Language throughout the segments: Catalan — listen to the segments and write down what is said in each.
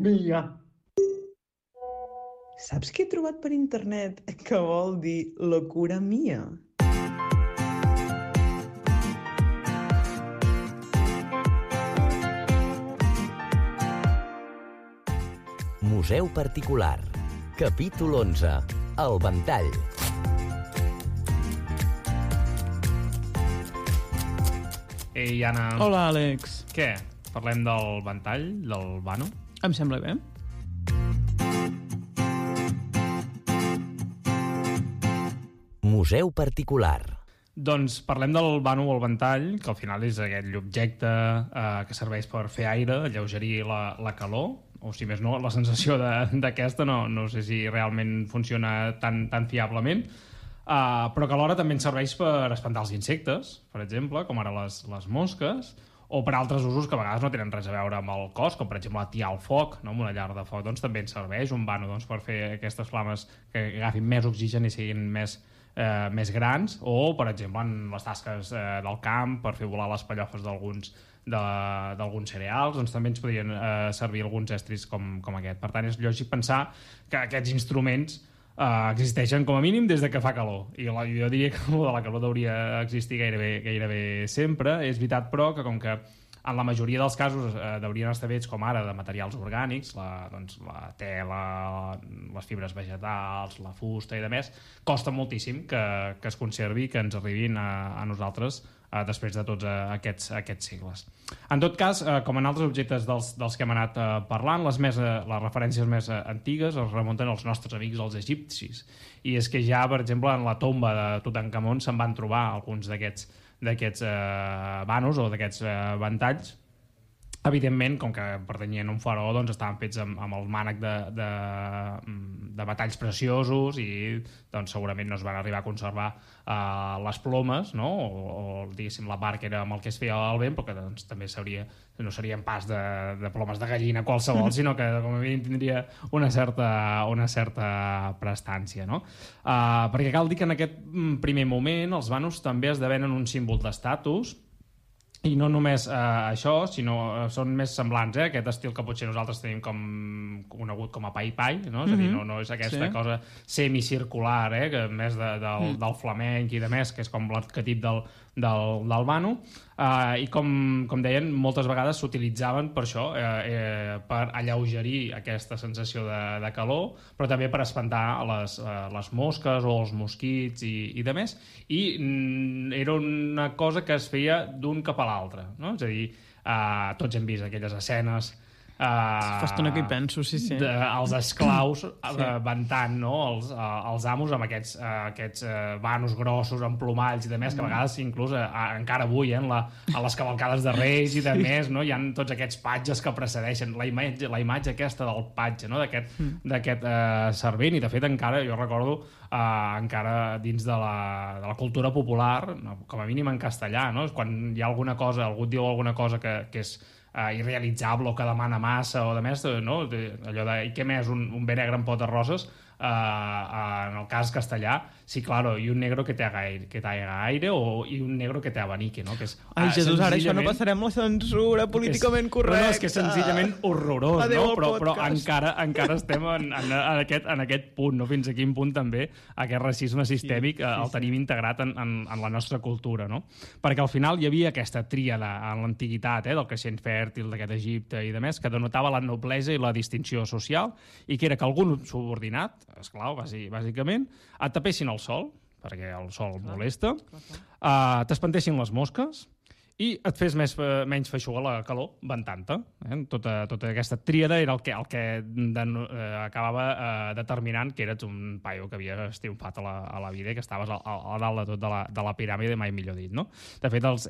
mia. Saps què he trobat per internet que vol dir locura mia? Museu particular. Capítol 11. El ventall. Ei, Anna. Hola, Àlex. Què? Parlem del ventall, del vano? Em sembla bé. Museu particular. Doncs parlem del vano o el ventall, que al final és aquell objecte que serveix per fer aire, alleugerir la calor, o si més no, la sensació d'aquesta no sé si realment funciona tan fiablement, però que alhora també ens serveix per espantar els insectes, per exemple, com ara les mosques, o per altres usos que a vegades no tenen res a veure amb el cos, com per exemple atiar el foc, no? Amb una llar de foc, doncs també ens serveix un vano per fer aquestes flames que agafin més oxigen i siguin més grans, o per exemple en les tasques del camp per fer volar les pallofes d'alguns cereals, doncs també ens podrien servir alguns estris com aquest. Per tant, és lògic pensar que aquests instruments existeixen com a mínim des de que fa calor, i jo diria que de la calor hauria existir gairebé sempre. És veritat, però, que com que en la majoria dels casos haurien estar fets com ara de materials orgànics, la tela, les fibres vegetals, la fusta i demés, costa moltíssim que es conservi, que ens arribin a nosaltres després de tots aquests segles. En tot cas, com en altres objectes dels que hem anat parlant, les referències més antigues es remunten als nostres amics, els egipcis. I és que ja, per exemple, en la tomba de Tutankamon se'n van trobar alguns d'aquests vanos o d'aquests ventalls. Evidentment, com que pertanyien a un faraó, doncs estaven fets amb el mànec de metalls preciosos, i doncs segurament no es van arribar a conservar les plomes, no? O diguéssim la part que era amb el que es feia el vent, però que doncs, també no serien pas de plomes de gallina qualsevol, sinó que com a mínim tindria una certa prestància, no? Perquè cal dir que en aquest primer moment els vanos també esdevenen un símbol d'estatus. I no només això, sinó són més semblants, aquest estil que potser nosaltres tenim conegut com a pai-pai, no? És a dir, no és aquesta cosa semicircular, que més del flamenc i de més, que és com l'arquetip del vano, i com deien, moltes vegades s'utilitzaven per això, per alleugerir aquesta sensació de calor, però també per espantar les mosques o els mosquits i de més, i era una cosa que es feia d'un cap a l'altre, no? És a dir, tots hem vist aquelles escenes fa estona que hi penso, sí. Els esclaus ventant, no? els amos amb aquests vanos grossos, amb plomalls i de més, que a vegades inclús encara avui en les cavalcades de Reis i de més, no? Hi ha tots aquests patges que precedeixen la imatge aquesta del patge, no? d'aquest servent, i de fet encara jo recordo encara dins de la cultura popular, com a mínim en castellà, no? Quan hi ha alguna cosa, algú diu alguna cosa que és irrealitzable o que demana massa o de més, no? Allò de, i què més, un bé negre en pot de roses, en el cas castellà, sí, claro, i un negro que te haga aire, i un negro que te abanique, no? Que és, ai, Jesús, ara això no passarem la censura políticament correcta. No, és que és senzillament horrorós, no? Però encara estem en aquest punt, no? Fins a quin punt també aquest racisme sistèmic el tenim integrat en la nostra cultura, no? Perquè al final hi havia aquesta tríada en l'antiguitat, del creixent fèrtil d'aquest Egipte i de més, que denotava la noblesa i la distinció social, i que era que algun subordinat, esclau, bàsicament, et tapessin el sol, perquè el sol molesta, t'espantessin les mosques i et fes menys feixuga la calor ventant-te. Tota aquesta tríada era el que acabava determinant que eres un paio que havia triomfat a la vida i que estaves a dalt de tot de la piràmide, mai millor dit, no? De fet, els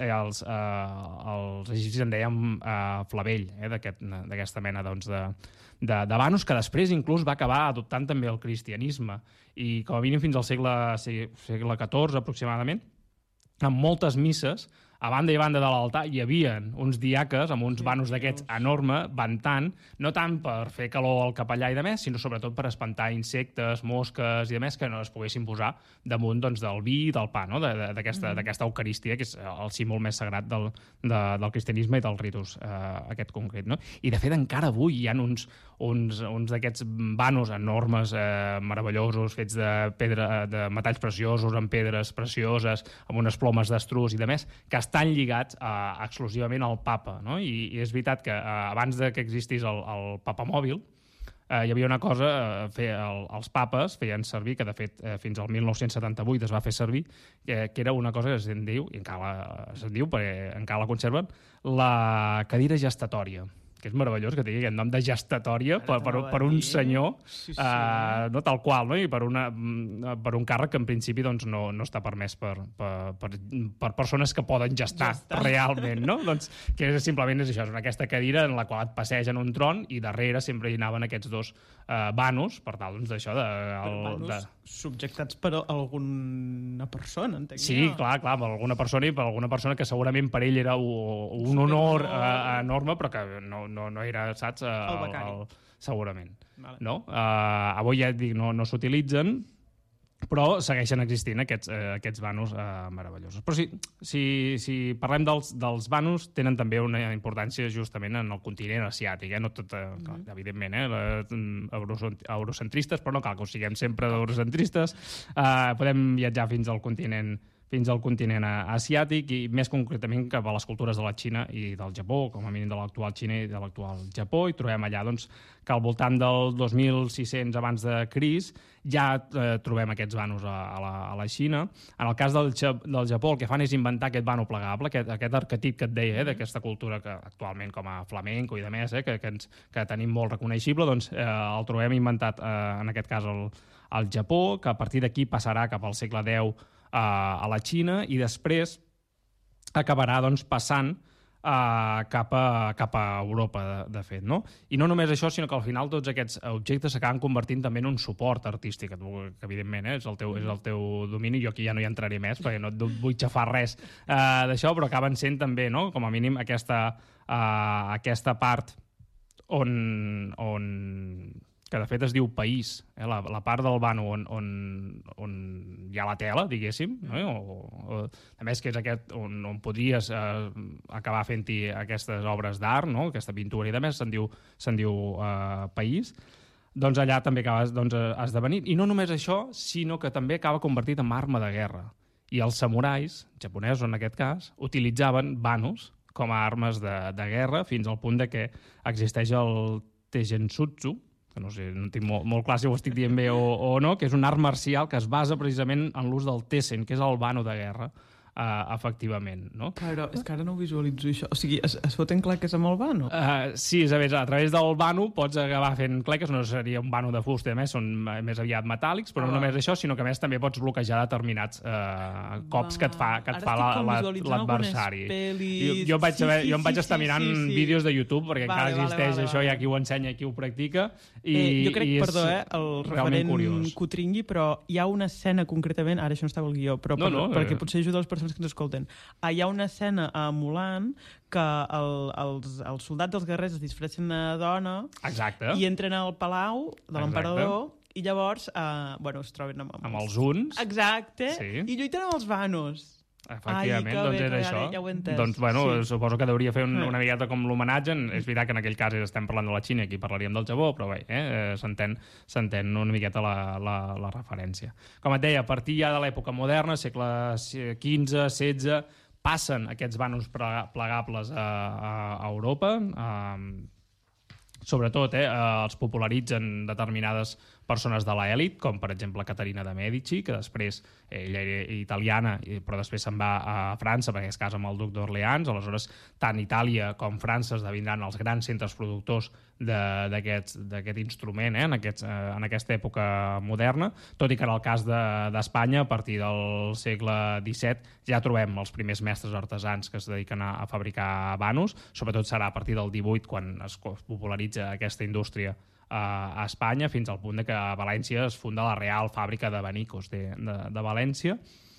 egipcis en dèiem flavell, d'aquesta mena de vanos, que després inclús va acabar adoptant també el cristianisme, i com a mínim fins al segle XIV aproximadament, en moltes misses, a banda i banda de l'altar, hi havia uns diaques amb uns vanos d'aquests enorme, ventant, no tant per fer calor al capellà i de més, sinó sobretot per espantar insectes, mosques i de més, que no es poguessin posar damunt del vi i del pa, no? D'aquesta eucaristia, que és el símbol més sagrat del cristianisme i del ritus aquest concret, no? I de fet encara avui hi ha uns uns d'aquests vanos enormes, meravellosos, fets de pedra, de metalls preciosos, amb pedres precioses, amb unes plomes d'estruç i de més, que estan lligats exclusivament al papa, no? I és veritat que abans de que existís el papamòbil, hi havia una cosa, els papes feien servir, que de fet fins al 1978 es va fer servir, que era una cosa que se'n diu, i encara se'n diu perquè encara la conserven, la cadira gestatòria, que és meravellós que tingui aquest nom de gestatòria per un senyor, no tal qual, no? I per un càrrec que en principi doncs, no està permès per persones que poden gestar realment, no? Doncs, que simplement és això, és aquesta cadira en la qual et passegen un tron i darrere sempre hi anaven aquests dos vanos, per tal doncs, d'això vanos subjectats per alguna persona, entenc. Sí, clar, per alguna persona, i per alguna persona que segurament per ell era un honor enorme, però que no era, saps? El becari. Segurament. Vale. No? Avui ja et dic, no s'utilitzen, però segueixen existint aquests vanos meravellosos. Però si parlem dels vanos, tenen també una importància justament en el continent asiàtic, no tot, clar, evidentment, eurocentristes, però no cal que ho siguem sempre eurocentristes. Podem viatjar fins al continent asiàtic i més concretament cap a les cultures de la Xina i del Japó, com a mínim de l'actual Xina i de l'actual Japó, i trobem allà doncs, que al voltant del 2600 abans de Crist ja trobem aquests vanos a la Xina. En el cas del Japó el que fan és inventar aquest vano plegable, aquest arquetip que et deia, d'aquesta cultura que actualment com a flamenco i de més, que tenim molt reconeixible, doncs el trobem inventat en aquest cas al Japó, que a partir d'aquí passarà cap al segle X a la Xina i després acabarà doncs, passant cap a Europa, de fet. No? I no només això, sinó que al final tots aquests objectes s'acaben convertint també en un suport artístic, que evidentment és el teu domini. Jo aquí ja no hi entraré més perquè no et vull xafar res d'això, però acaben sent també, no? Com a mínim, aquesta part on que de fet es diu país, la part del vano on hi ha la tela, diguéssim, no? A més que és aquest on podries acabar fent-hi aquestes obres d'art, no? Aquesta pintura i de més, se'n diu país, doncs allà també acaba esdevenint. I no només això, sinó que també acaba convertit en arma de guerra. I els samurais, japonesos en aquest cas, utilitzaven vanos com a armes de guerra fins al punt de que existeix el Tegenshutsu, que no sé, no tinc molt clar si ho estic dient bé o no, que és un art marcial que es basa precisament en l'ús del Tessen, que és el vano de guerra, efectivament, no? Però és que ara no ho visualitzo, això. O sigui, es foten claques amb el vano? Sí, a través del vano pots acabar fent claques, no seria un vano de fusta, a més, són més aviat metàl·lics, però no només això, sinó que a més també pots bloquejar determinats cops que et fa l'adversari. Jo em vaig estar mirant vídeos de YouTube, perquè encara existeix això, hi ha qui ho ensenya, qui ho practica, jo crec, perdó, el referent que ho tringui, però hi ha una escena concretament, ara això no estava al guió, però perquè potser ajuda les persones que ens escolten. Hi ha una escena a Mulan que els soldats dels guerrers es disfressen de dona. Exacte. I entren al palau de l'emperador i llavors es troben amb els huns. Exacte. Sí. I lluiten amb els vanos. Efectivament, doncs és això. Ja ho he entès. Doncs, suposo que deuria fer una miqueta com l'homenatge. És veritat que en aquell cas estem parlant de la Xina i aquí parlaríem del Japó, però bé, s'entén una miqueta la referència. Com et deia, a partir ja de l'època moderna, segle XV, XVI, passen aquests vanos plegables a Europa, sobretot els popularitzen determinades persones de l'elit, com per exemple Caterina de Medici, que després, ella era italiana, però després se'n va a França, perquè es casa amb el duc d'Orleans. Aleshores, tant Itàlia com França esdevindran els grans centres productors d'aquest instrument en aquesta època moderna, tot i que en el cas d'Espanya, a partir del segle XVII, ja trobem els primers mestres artesans que es dediquen a fabricar vanos. Sobretot serà a partir del XVIII quan es popularitza aquesta indústria a Espanya, fins al punt que a València es funda la Real Fàbrica de Vanicos de València.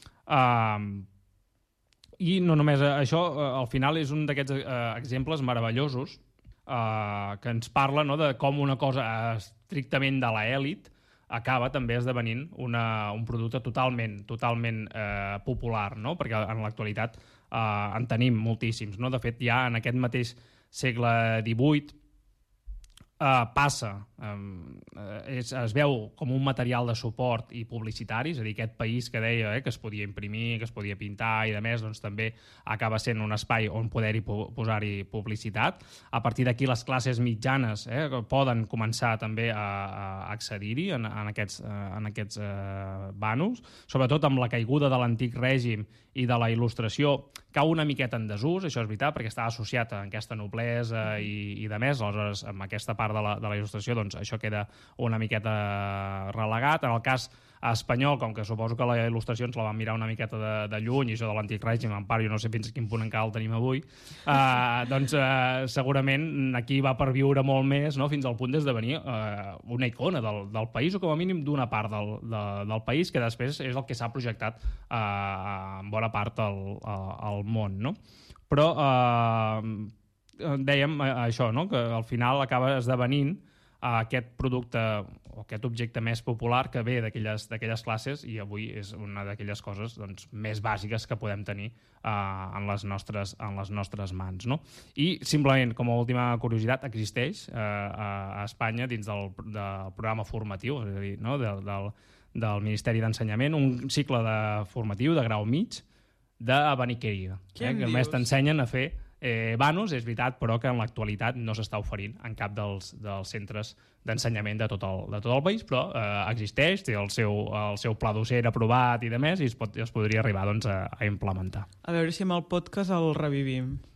I no només això, al final és un d'aquests exemples meravellosos que ens parla de com una cosa estrictament de l'elit acaba també esdevenint un producte totalment popular, no? Perquè en l'actualitat en tenim moltíssims. No? De fet, ja en aquest mateix segle XVIII passa, es veu com un material de suport i publicitari, és a dir, aquest país que deia que es podia imprimir, que es podia pintar i de més, doncs també acaba sent un espai on poder-hi posar-hi publicitat. A partir d'aquí les classes mitjanes poden començar també a accedir-hi en aquests bànols, sobretot amb la caiguda de l'antic règim i de la il·lustració, cau una miqueta en desús, això és veritat, perquè estava associat a aquesta noblesa i de més, aleshores amb aquesta part de la il·lustració doncs això queda una miqueta relegat. En el cas espanyol, com que suposo que la il·lustració ens la van mirar una miqueta de lluny i això de l'antic règim, en part jo no sé fins a quin punt encara el tenim avui, doncs segurament aquí va perviure molt més, no? Fins al punt d'esdevenir una icona del país o com a mínim d'una part del país que després és el que s'ha projectat en bona part al món, no? Però dèiem això, no? Que al final acaba esdevenint aquest producte o aquest objecte més popular que ve d'aquelles classes i avui és una d'aquelles coses doncs, més bàsiques que podem tenir en les nostres mans. No? I simplement, com a última curiositat, existeix a Espanya dins del programa formatiu, és a dir, no? del Ministeri d'Ensenyament, un cicle formatiu de grau mig d'abaniqueria, que només t'ensenyen a fer vanos, és veritat, però que en l'actualitat no s'està oferint en cap dels centres d'ensenyament de tot el país, però existeix, té el seu pla docent aprovat i de més, i es podria arribar doncs, a implementar. A veure si amb el podcast el revivim.